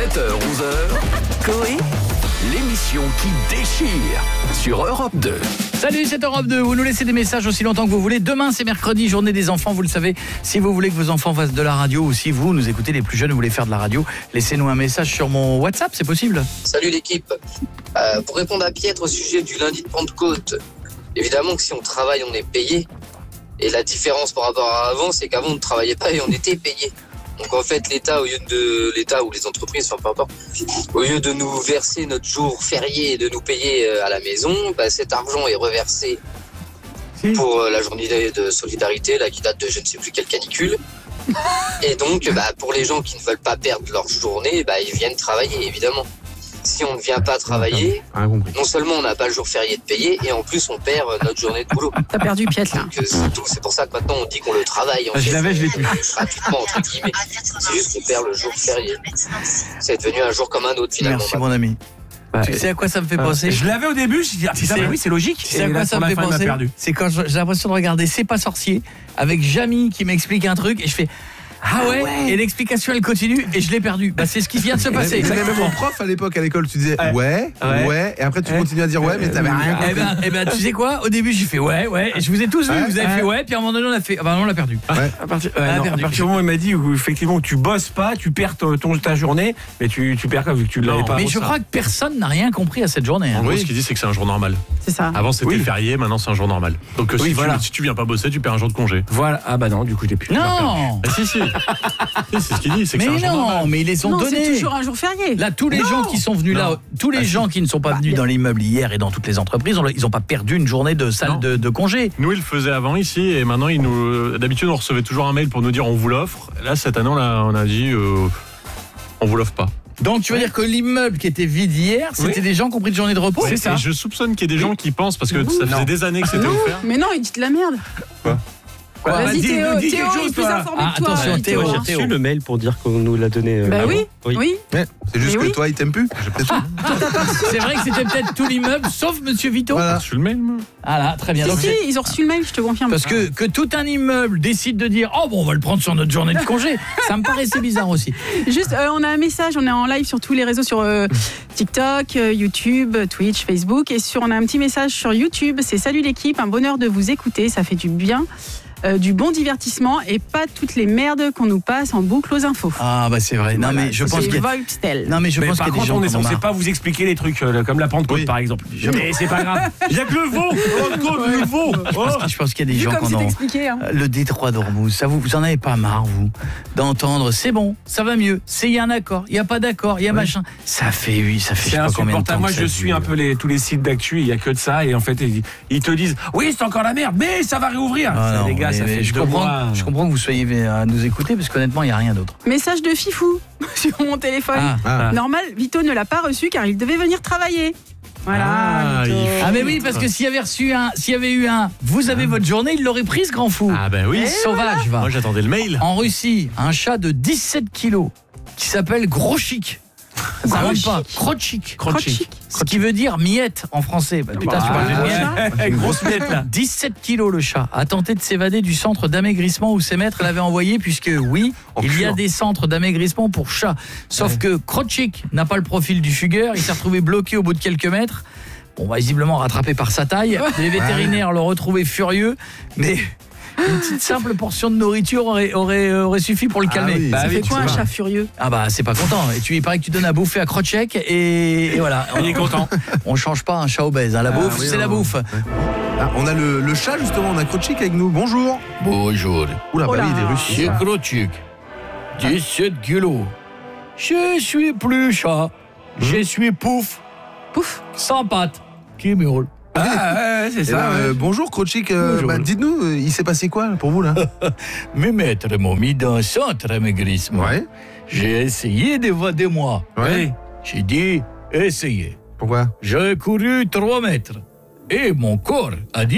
7h-11h, Coé, l'émission qui déchire sur Europe 2. Salut, c'est Europe 2. Vous nous laissez des messages aussi longtemps que vous voulez. Demain, c'est mercredi, journée des enfants. Vous le savez, si vous voulez que vos enfants fassent de la radio ou si vous nous écoutez, les plus jeunes, vous voulez faire de la radio, laissez-nous un message sur mon WhatsApp, c'est possible? Salut l'équipe. Pour répondre à Pietre au sujet du lundi de Pentecôte, évidemment que si on travaille, on est payé. Et la différence par rapport à avant, c'est qu'avant, on ne travaillait pas et on était payé. Donc en fait, l'État ou les entreprises, enfin peu importe, au lieu de nous verser notre jour férié et de nous payer à la maison, cet argent est reversé pour la journée de solidarité, là, qui date de je ne sais plus quelle canicule. Et donc, pour les gens qui ne veulent pas perdre leur journée, ils viennent travailler, évidemment. Si on ne vient pas travailler, non seulement on n'a pas le jour férié de payer, et en plus on perd notre journée de boulot. t'as perdu Pietre là. Donc c'est tout. C'est pour ça que maintenant on dit qu'on le travaille. Je l'ai plus. Gratuitement, entre guillemets. C'est juste qu'on perd le jour férié. C'est devenu un jour comme un autre finalement. Merci mon ami. Tu sais à quoi ça me fait penser? Je l'avais au début, je me dis oui, c'est logique. Tu sais à quoi ça me fait penser? C'est quand j'ai l'impression de regarder C'est pas sorcier avec Jamy qui m'explique un truc et je fais ah ouais, et l'explication elle continue et je l'ai perdu. C'est ce qui vient de se passer. Même mon prof à l'époque à l'école, tu disais ouais, et après tu continues à dire ouais, mais t'avais rien compris. Tu sais quoi? Au début j'ai fait ouais, et je vous ai tous vu, vous avez fait ouais, puis à un moment donné on a fait on l'a perdu. À partir du moment où il m'a dit où effectivement tu bosses pas, tu perds ta journée, mais tu perds quoi vu que tu l'avais pas. Mais je crois que personne n'a rien compris à cette journée. En gros, ce qu'il dit, c'est que c'est un jour normal. C'est ça. Avant c'était férié, maintenant c'est un jour normal. Donc si tu viens pas bosser, tu perds un jour de congé. Voilà. Ah bah non, du coup j'ai plus. Non. Si. C'est ce qu'il dit, c'est que c'est un jour normal. Mais ils les ont donnés. C'est toujours un jour férié. Là, tous les gens qui sont venus là, tous les gens qui ne sont pas venus dans l'immeuble hier et dans toutes les entreprises, ils n'ont pas perdu une journée de salle de congé. Nous, ils le faisaient avant ici et maintenant, d'habitude, on recevait toujours un mail pour nous dire on vous l'offre. Là, cette année, on a dit on vous l'offre pas. Donc tu veux dire que l'immeuble qui était vide hier, c'était des gens qui ont pris de journée de repos? C'est ça. Et je soupçonne qu'il y ait des gens qui pensent, parce que ça faisait des années que c'était offert. Mais non, il dit de la merde. Quoi? Vas-y Théo, il est plus informé que toi. Attention Théo, j'ai reçu le mail pour dire qu'on nous l'a donné. Oui. C'est juste que toi il t'aime plus. C'est vrai que c'était peut-être tout l'immeuble sauf Monsieur Vito. Voilà. J'ai reçu le mail, moi. Ah là, très bien. Si, ils ont reçu le mail, je te confirme. Parce que tout un immeuble décide de dire on va le prendre sur notre journée de congé, ça me paraissait bizarre aussi. Juste, on a un message, on est en live sur tous les réseaux, sur TikTok, YouTube, Twitch, Facebook, et on a un petit message sur YouTube, c'est salut l'équipe, un bonheur de vous écouter, ça fait du bien. Du bon divertissement et pas toutes les merdes qu'on nous passe en boucle aux infos. Ah c'est vrai. Non mais je pense qu'il y a Volkstel. Non mais je pense qu'il y a des gens on est qui en ont censé marre. pas vous expliquer les trucs comme la Pentecôte par exemple. Mais c'est pas grave. Il y a que le veau. Le veau. Je pense qu'il y a des gens qui en ont expliqué, hein. Le détroit d'Ormuz, ça vous en avez pas marre vous d'entendre c'est bon, ça va mieux, il y a un accord, il y a pas d'accord, il y a machin. Ça fait je sais pas combien de temps. Moi je suis un peu tous les sites d'actu, il y a que de ça et en fait ils te disent oui, c'est encore la merde, mais ça va réouvrir. Les gars, ça fait je comprends que vous soyez à nous écouter parce qu'honnêtement, il n'y a rien d'autre. Message de Fifou sur mon téléphone. Normal, Vito ne l'a pas reçu car il devait venir travailler. Voilà. Mais oui, parce que s'il y avait eu un vous avez votre journée, il l'aurait prise, grand fou. Ah ben oui. Sauvage, va. Moi j'attendais le mail. En Russie, un chat de 17 kilos qui s'appelle Grochik. Ça rentre pas. Crotchik. Ce qui veut dire miette en français. Putain, tu parles d'une miette. Grosse miette là. 17 kilos le chat a tenté de s'évader du centre d'amaigrissement où ses maîtres l'avaient envoyé puisque il y a des centres d'amaigrissement pour chats. Sauf que Crotchik n'a pas le profil du fugueur, il s'est retrouvé bloqué au bout de quelques mètres. Visiblement rattrapé par sa taille. Les vétérinaires l'ont retrouvé furieux, mais une petite simple portion de nourriture aurait suffi pour le calmer. Ça fait quoi un chat furieux? C'est pas content. Et il paraît que tu donnes à bouffer à Crotchek et voilà. On est content. On change pas un chat obèse. La bouffe, c'est la bouffe. On a le chat justement, on a Crotchik avec nous. Bonjour. Bonjour. Oula, il est russe. C'est Crotchik. 17 kilos. Je suis plus chat. Je suis pouf. Pouf. Sans pattes. Qui miaule. C'est ça. Bonjour Crotchik, dites-nous, il s'est passé quoi pour vous là? Mes maîtres m'ont mis dans un centre d'amaigrissement. J'ai essayé d'évader moi. J'ai dit essayez. Pourquoi? J'ai couru 3 mètres et mon corps a dit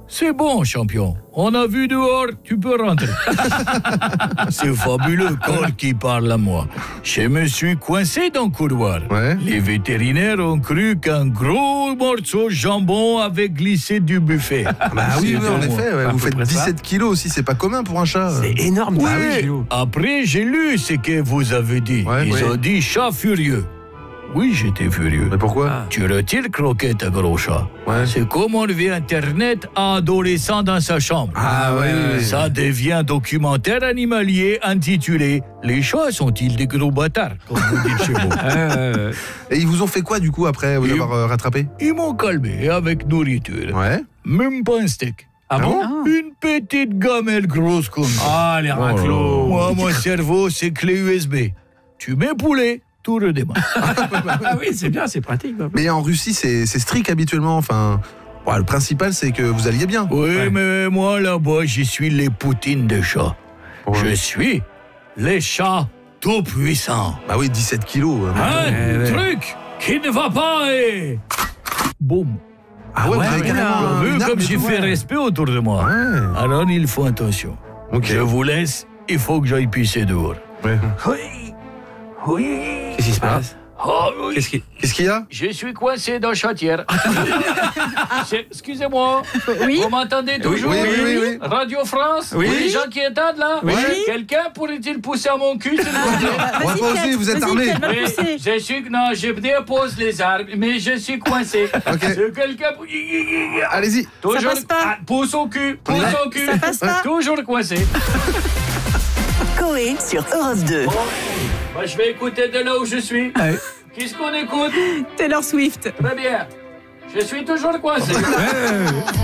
C'est bon, champion. On a vu dehors, tu peux rentrer. C'est fabuleux, corps qui parle à moi. Je me suis coincé dans le couloir. Ouais. Les vétérinaires ont cru qu'un gros morceau de jambon avait glissé du buffet. Bah oui, C'est en bon. effet, ouais, vous faites 17 kilos aussi, c'est pas commun pour un chat. C'est énorme. Oui, Bah oui, Gilou. après j'ai lu ce que vous avez dit. Ouais, Ils ouais. ont dit chat furieux. Oui, j'étais furieux. Mais pourquoi? Tu retires croquette à gros chat. Ouais. C'est comme enlever Internet à adolescent dans sa chambre. Ah ouais. Ça devient un documentaire animalier intitulé « Les chats sont-ils des gros bâtards ?» comme vous dites chez vous. Et ils vous ont fait quoi du coup après vous avoir rattrapé? Ils m'ont calmé avec nourriture. Ouais. Même pas un steak. Ah bon? Une petite gamelle grosse comme ça. Ah, les raclos. Moi, mon cerveau, c'est clé USB. Tu mets poulet, tout redémarre. Ah oui, c'est bien, c'est pratique. Mais en Russie, c'est strict habituellement. Enfin, ouais, le principal, c'est que vous alliez bien. Oui, mais moi, là-bas, je suis les poutines des chats. Je suis les chats tout puissants. Bah oui, 17 kilos. Truc qui ne va pas et... Boum. Ah ouais, vous avez carrément Vu une arme comme et j'ai tout. fait respect autour de moi. Ouais. Alors, il faut attention. Ok. Je vous laisse, il faut que j'aille pisser dehors. Ouais. Oui. Oui. Qu'est-ce qui se passe? Oh, oui. Qu'est-ce qu'il y a? Je suis coincé dans Chatière. Excusez-moi. Oui. Vous m'entendez toujours? Oui. Radio France? Oui. Les gens qui entendent là? Oui. Quelqu'un pourrait-il pousser à mon cul, s'il vous plaît? On va pas oser, vous êtes armé. Oui, je suis... Non, je dépose les armes, mais je suis coincé. Ok. C'est quelqu'un... Allez-y. Toujours... passe pas. Ah, pouce au cul, pouce Ouais. au cul. Ça passe pas. Toujours coincé. Coé sur Europe 2. Moi, je vais écouter de là où je suis. Qu'est-ce qu'on écoute? Taylor Swift. Très bien. Je suis toujours coincé.